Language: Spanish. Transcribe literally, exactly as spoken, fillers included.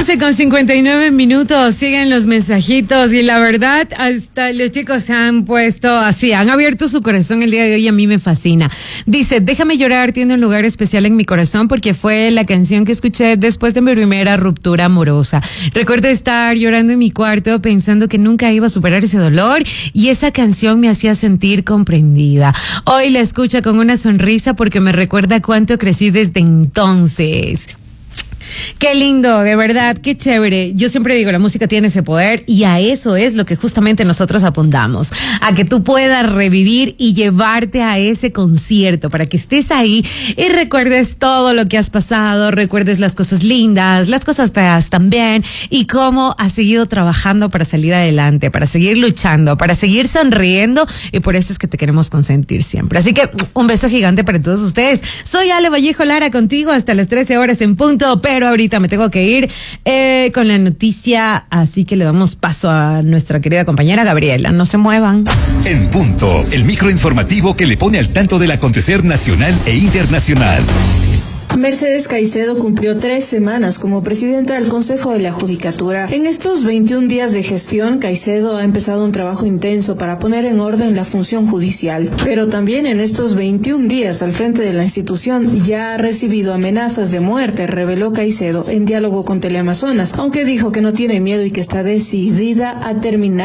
once con cincuenta y nueve minutos, siguen los mensajitos y la verdad, hasta los chicos se han puesto así, han abierto su corazón el día de hoy y a mí me fascina. Dice, Déjame llorar tiene un lugar especial en mi corazón porque fue la canción que escuché después de mi primera ruptura amorosa. Recuerdo estar llorando en mi cuarto pensando que nunca iba a superar ese dolor y esa canción me hacía sentir comprendida. Hoy la escucho con una sonrisa porque me recuerda cuánto crecí desde entonces. Qué lindo, de verdad, qué chévere. Yo siempre digo, la música tiene ese poder y a eso es lo que justamente nosotros apuntamos, a que tú puedas revivir y llevarte a ese concierto para que estés ahí y recuerdes todo lo que has pasado, recuerdes las cosas lindas, las cosas feas también y cómo has seguido trabajando para salir adelante, para seguir luchando, para seguir sonriendo y por eso es que te queremos consentir siempre. Así que un beso gigante para todos ustedes. Soy Ale Vallejo Lara contigo hasta las trece horas en punto, pero ahorita me tengo que ir eh, con la noticia, así que le damos paso a nuestra querida compañera Gabriela. No se muevan. En punto, el microinformativo que le pone al tanto del acontecer nacional e internacional. Mercedes Caicedo cumplió tres semanas como presidenta del Consejo de la Judicatura. En estos veintiún días de gestión, Caicedo ha empezado un trabajo intenso para poner en orden la función judicial. Pero también en estos veintiún días al frente de la institución ya ha recibido amenazas de muerte, reveló Caicedo en diálogo con Teleamazonas, aunque dijo que no tiene miedo y que está decidida a terminar